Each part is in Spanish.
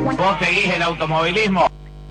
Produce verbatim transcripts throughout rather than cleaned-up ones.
¿Vos seguís el automovilismo?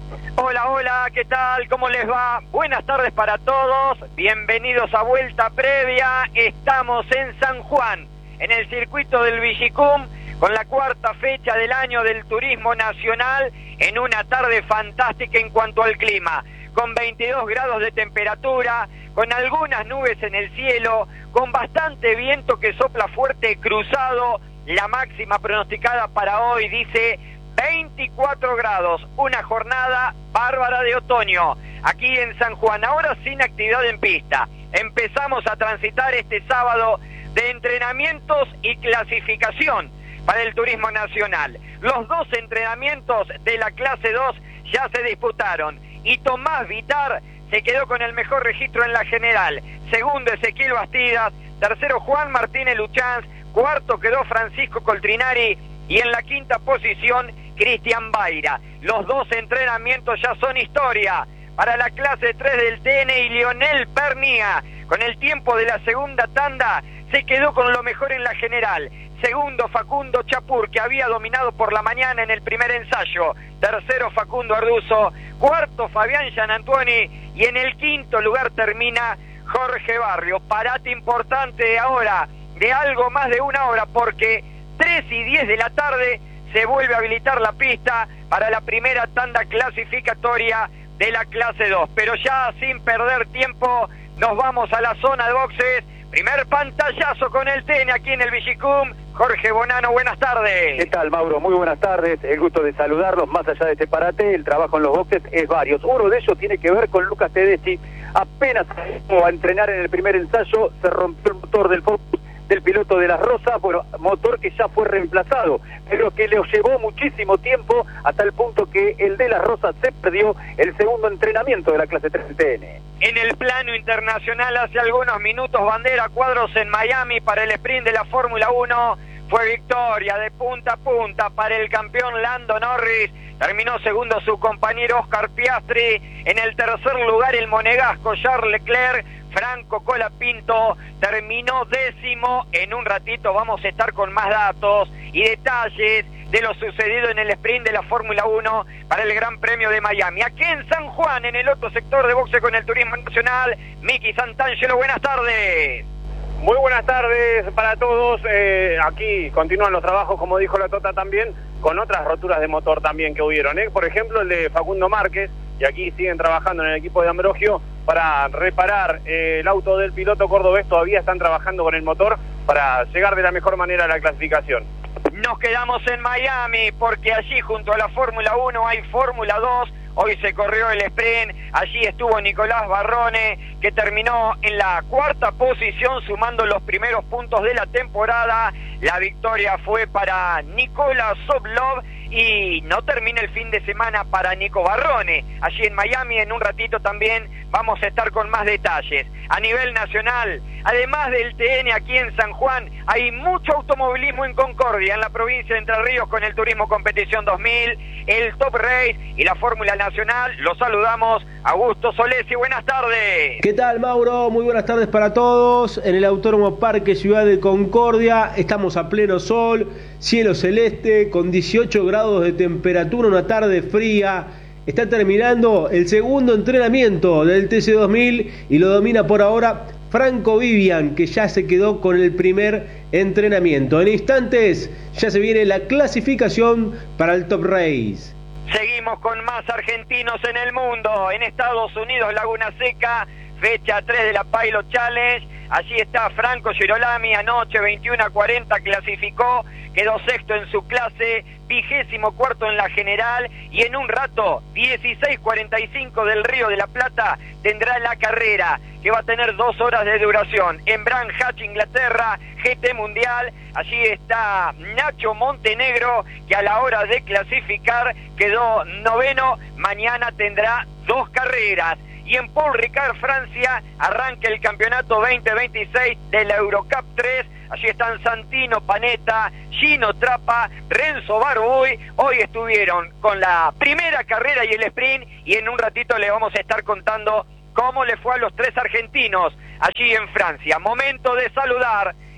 Hola, hola, ¿qué tal? ¿Cómo les va? Buenas tardes para todos, bienvenidos a Vuelta Previa. Estamos en San Juan, en el circuito del Villicum, con la cuarta fecha del año del turismo nacional, en una tarde fantástica en cuanto al clima, con veintidós grados de temperatura, con algunas nubes en el cielo, con bastante viento que sopla fuerte cruzado. La máxima pronosticada para hoy dice veinticuatro grados, una jornada bárbara de otoño, aquí en San Juan, ahora sin actividad en pista. Empezamos a transitar este sábado de entrenamientos y clasificación para el turismo nacional. Los dos entrenamientos de la clase dos ya se disputaron y Tomás Vitar se quedó con el mejor registro en la general. Segundo, Ezequiel Bastidas. Tercero, Juan Martínez Luchanz. Cuarto quedó Francisco Coltrinari. Y en la quinta posición, Cristian Baira. Los dos entrenamientos ya son historia para la clase tres del T N, y Lionel Pernía, con el tiempo de la segunda tanda, se quedó con lo mejor en la general. Segundo, Facundo Chapur, que había dominado por la mañana en el primer ensayo. Tercero, Facundo Arduzo. Cuarto, Fabián Gianantuoni. Y en el quinto lugar termina Jorge Barrio. Parate importante de ahora, de algo más de una hora, porque tres y diez de la tarde se vuelve a habilitar la pista para la primera tanda clasificatoria de la clase dos. Pero ya sin perder tiempo, nos vamos a la zona de boxes. Primer pantallazo con el T N aquí en el Villicum. Jorge Bonano, buenas tardes. ¿Qué tal, Mauro? Muy buenas tardes. El gusto de saludarlos. Más allá de este parate, el trabajo en los boxes es varios. Uno de ellos tiene que ver con Lucas Tedeschi. Apenas salió a entrenar en el primer ensayo, se rompió el motor del Focus del piloto de Las Rosas, bueno, motor que ya fue reemplazado, pero que le llevó muchísimo tiempo, hasta el punto que el de Las Rosas se perdió el segundo entrenamiento de la clase tres del T N. En el plano internacional, hace algunos minutos, bandera cuadros en Miami para el sprint de la Fórmula uno. Fue victoria de punta a punta para el campeón Lando Norris. Terminó segundo su compañero Oscar Piastri. En el tercer lugar el monegasco Charles Leclerc. Franco Colapinto terminó décimo. En un ratito vamos a estar con más datos y detalles de lo sucedido en el sprint de la Fórmula uno para el Gran Premio de Miami. Aquí en San Juan, en el otro sector de boxe con el turismo nacional, Miki Santangelo, buenas tardes. Muy buenas tardes para todos. Eh, aquí continúan los trabajos, como dijo la Tota también, con otras roturas de motor también que hubieron, ¿eh? Por ejemplo, el de Facundo Márquez, y aquí siguen trabajando en el equipo de Ambrogio para reparar eh, el auto del piloto cordobés. Todavía están trabajando con el motor para llegar de la mejor manera a la clasificación. Nos quedamos en Miami porque allí junto a la Fórmula uno hay Fórmula dos. Hoy se corrió el sprint, allí estuvo Nicolás Barrone, que terminó en la cuarta posición sumando los primeros puntos de la temporada. La victoria fue para Nicolás Soblov y no termina el fin de semana para Nico Barrone. Allí en Miami en un ratito también vamos a estar con más detalles. A nivel nacional, además del T N aquí en San Juan, hay mucho automovilismo en Concordia, en la provincia de Entre Ríos, con el Turismo Competición dos mil, el Top Race y la Fórmula Nacional. Los saludamos, Augusto Solesi, buenas tardes. ¿Qué tal, Mauro? Muy buenas tardes para todos. En el Autódromo Parque Ciudad de Concordia estamos a pleno sol, cielo celeste, con dieciocho grados de temperatura, una tarde fría. Está terminando el segundo entrenamiento del T C dos mil y lo domina por ahora Franco Vivian, que ya se quedó con el primer entrenamiento. En instantes ya se viene la clasificación para el Top Race. Seguimos con más argentinos en el mundo. En Estados Unidos, Laguna Seca, fecha tres de la Pilot Challenge. Allí está Franco Girolami, anoche veintiuno a cuarenta clasificó, quedó sexto en su clase, vigésimo cuarto en la general, y en un rato, dieciséis cuarenta y cinco del Río de la Plata, tendrá la carrera, que va a tener dos horas de duración, en Brands Hatch, Inglaterra, G T Mundial. Allí está Nacho Montenegro, que a la hora de clasificar quedó noveno, mañana tendrá dos carreras. Y en Paul Ricard, Francia, arranca el campeonato veinte veintiséis de la Eurocup tres. Allí están Santino Panetta, Gino Trappa, Renzo Barbuy. Hoy estuvieron con la primera carrera y el sprint, y en un ratito le vamos a estar contando cómo le fue a los tres argentinos allí en Francia. Momento de saludar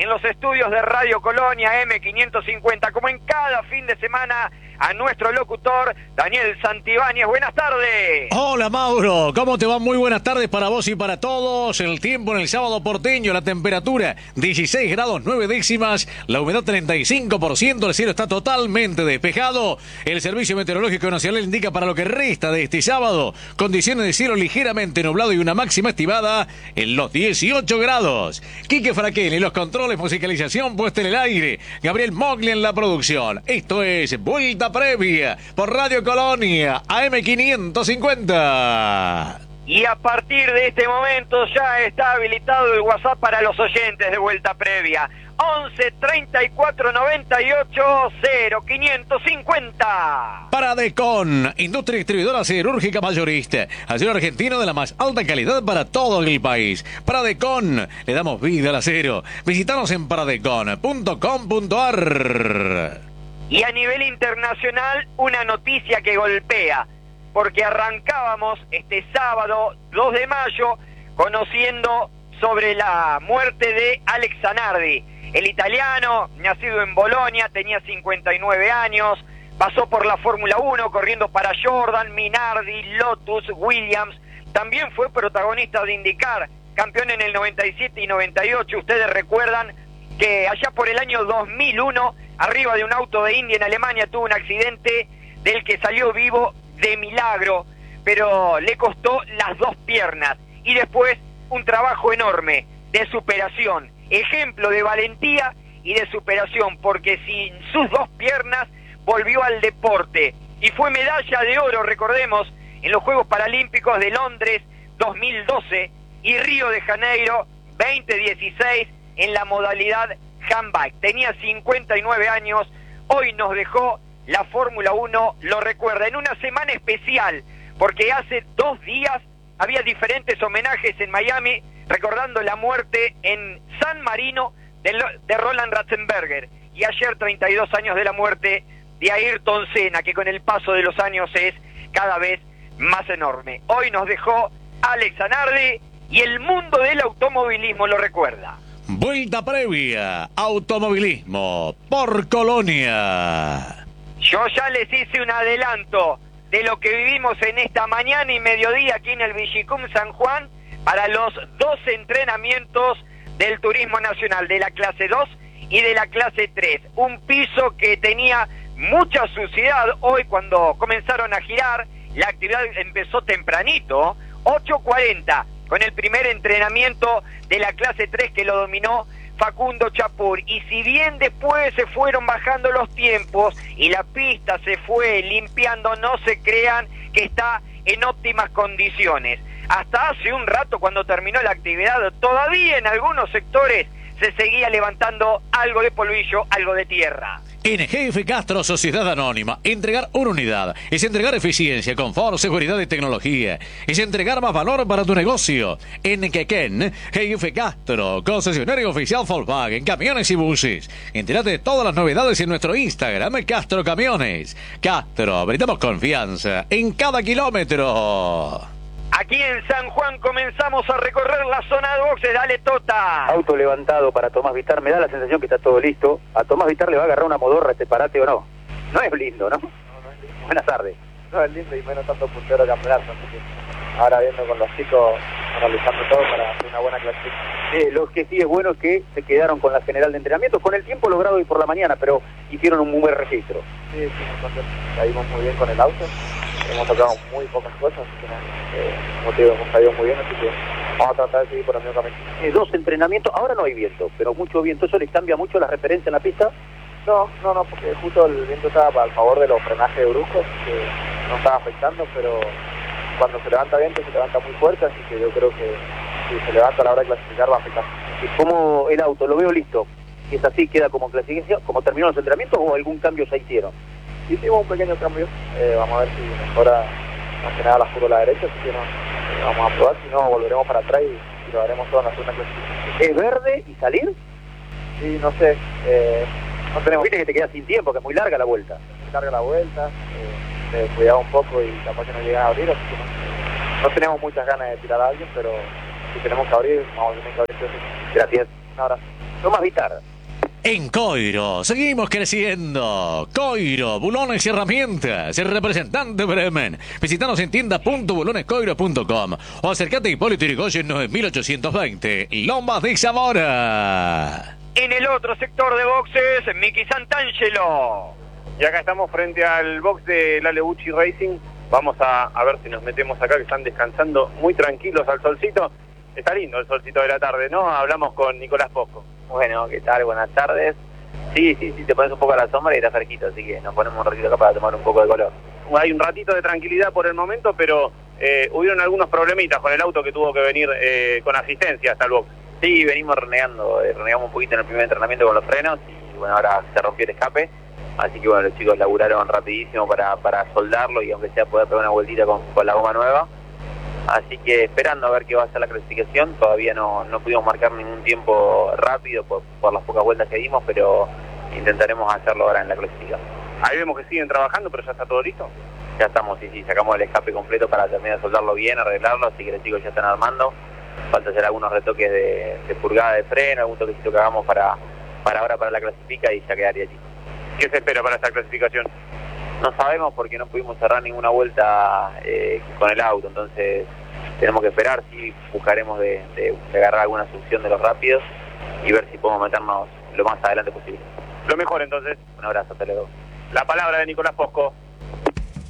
en los estudios de Radio Colonia eme quinientos cincuenta, como en cada fin de semana, a nuestro locutor Daniel Santibáñez. Buenas tardes. Hola Mauro, ¿cómo te va? Muy buenas tardes para vos y para todos. El tiempo en el sábado porteño, la temperatura dieciséis grados nueve décimas, la humedad treinta y cinco por ciento, el cielo está totalmente despejado. El Servicio Meteorológico Nacional indica para lo que resta de este sábado condiciones de cielo ligeramente nublado y una máxima estimada en los dieciocho grados. Quique Fraquel en los controles, musicalización puesta en el aire, Gabriel Moglia en la producción. Esto es Vuelta Previa por Radio Colonia A M quinientos cincuenta. Y a partir de este momento ya está habilitado el WhatsApp para los oyentes de Vuelta Previa. once treinta y cuatro noventa y ocho cero quinientos cincuenta. Paradecon, industria distribuidora siderúrgica mayorista. Acero argentino de la más alta calidad para todo el país. Paradecon, le damos vida al acero. Visítanos en paradecon punto com punto a r. Y a nivel internacional, una noticia que golpea, porque arrancábamos este sábado dos de mayo conociendo sobre la muerte de Alex Zanardi. El italiano, nacido en Bolonia, tenía cincuenta y nueve años, pasó por la Fórmula uno corriendo para Jordan, Minardi, Lotus, Williams. También fue protagonista de IndyCar, campeón en el noventa y siete y noventa y ocho. Ustedes recuerdan que allá por el año dos mil uno, arriba de un auto de Indy en Alemania, tuvo un accidente del que salió vivo de milagro, pero le costó las dos piernas. Y después un trabajo enorme de superación, ejemplo de valentía y de superación, porque sin sus dos piernas volvió al deporte y fue medalla de oro, recordemos, en los Juegos Paralímpicos de Londres dos mil doce y Río de Janeiro veinte dieciséis en la modalidad handbike. Tenía cincuenta y nueve años, hoy nos dejó la Fórmula uno, lo recuerda, en una semana especial, porque hace dos días había diferentes homenajes en Miami, recordando la muerte en San Marino de, de Roland Ratzenberger, y ayer treinta y dos años de la muerte de Ayrton Senna, que con el paso de los años es cada vez más enorme. Hoy nos dejó Alex Zanardi y el mundo del automovilismo lo recuerda. Vuelta Previa, automovilismo por Colonia. Yo ya les hice un adelanto de lo que vivimos en esta mañana y mediodía aquí en el Vigicum San Juan para los dos entrenamientos del Turismo Nacional, de la clase dos y de la clase tres. Un piso que tenía mucha suciedad. Hoy, cuando comenzaron a girar, la actividad empezó tempranito, ocho cuarenta, con el primer entrenamiento de la clase tres que lo dominó Facundo Chapur. Y si bien después se fueron bajando los tiempos y la pista se fue limpiando, no se crean que está en óptimas condiciones. Hasta hace un rato, cuando terminó la actividad, todavía en algunos sectores se seguía levantando algo de polvillo, algo de tierra. En G F Castro Sociedad Anónima, entregar una unidad es entregar eficiencia, confort, seguridad y tecnología. Es entregar más valor para tu negocio. En Quequén, G F Castro, concesionario oficial Volkswagen, camiones y buses. Entérate de todas las novedades en nuestro Instagram, Castro Camiones. Castro, brindamos confianza en cada kilómetro. Aquí en San Juan comenzamos a recorrer la zona de boxes. Dale, Tota. Auto levantado para Tomás Vitar. Me da la sensación que está todo listo. ¿A Tomás Vitar le va a agarrar una modorra este parate o no? No es lindo, ¿no? No, no es lindo. Buenas tardes. No es lindo y menos tanto puntero campeonato. Así que ahora viendo con los chicos, analizando todo para hacer una buena clasificación. Eh, lo que sí es bueno es que se quedaron con la general de entrenamiento, con el tiempo logrado hoy por la mañana, pero hicieron un muy buen registro. Sí, sí, nosotros caímos muy bien con el auto. Hemos tocado muy pocas cosas, así que no, eh, como te digo, hemos caído muy bien, así que vamos a tratar de seguir por el mismo camino. Eh, dos entrenamientos, ahora no hay viento, pero mucho viento, ¿eso les cambia mucho la referencia en la pista? No, no, no, porque justo el viento estaba a favor de los frenajes bruscos, que no estaba afectando, pero cuando se levanta viento se levanta muy fuerte, así que yo creo que si se levanta a la hora de clasificar va a afectar. ¿Y cómo el auto? Lo veo listo. Si es así, queda como clasificación, como terminó los entrenamientos o algún cambio se hicieron. Hicimos un pequeño cambio, eh, vamos a ver si mejora más que nada la curva a la derecha, así que no, eh, vamos a probar, si no volveremos para atrás y, y lo haremos todo en la segunda clasificación. ¿Es verde y salir? Sí, no sé, eh, no tenemos... Viste que te queda sin tiempo, que es muy larga la vuelta. Es larga la vuelta, eh, eh, cuidado un poco y capaz que no llegan a abrir, así que no, no tenemos muchas ganas de tirar a alguien, pero si tenemos que abrir, vamos a tener que abrir. Gracias. Un abrazo. Tomás Vitar. En Coiro, seguimos creciendo. Coiro, bulones y herramientas. El representante Bremen. Visítanos en tienda punto bulones coiro punto com o acércate a Hipólito Yrigoyen nueve mil ochocientos veinte, Lomas de Zamora. En el otro sector de boxes, Miki Santangelo. Y acá estamos frente al box de Laleucci Racing. Vamos a, a ver si nos metemos acá, que están descansando muy tranquilos al solcito. Está lindo el solcito de la tarde, ¿no? Hablamos con Nicolás Posco. Bueno, ¿qué tal? Buenas tardes. Sí, sí, sí, te pones un poco a la sombra y está fresquito, así que nos ponemos un ratito acá para tomar un poco de color. Hay un ratito de tranquilidad por el momento, pero eh, hubieron algunos problemitas con el auto que tuvo que venir eh, con asistencia hasta el box. Sí, venimos renegando, eh, renegamos un poquito en el primer entrenamiento con los frenos y bueno, ahora se rompió el escape. Así que bueno, los chicos laburaron rapidísimo para, para soldarlo y aunque sea poder pegar una vueltita con, con la goma nueva. Así que esperando a ver qué va a ser la clasificación. Todavía no, no pudimos marcar ningún tiempo rápido por, por las pocas vueltas que dimos, pero intentaremos hacerlo ahora en la clasificación. Ahí vemos que siguen trabajando, pero ya está todo listo. Ya estamos, sí, sí, sacamos el escape completo para terminar de soldarlo bien, arreglarlo, así que los chicos ya están armando. Falta hacer algunos retoques de, de purgada de freno, algún toquecito que hagamos para, para ahora para la clasifica y ya quedaría allí. ¿Qué se espera para esta clasificación? No sabemos porque no pudimos cerrar ninguna vuelta eh, con el auto, entonces tenemos que esperar, sí buscaremos de, de, de agarrar alguna solución de los rápidos y ver si podemos meternos lo más adelante posible. Lo mejor entonces. Un abrazo, hasta luego. La palabra de Nicolás Posco.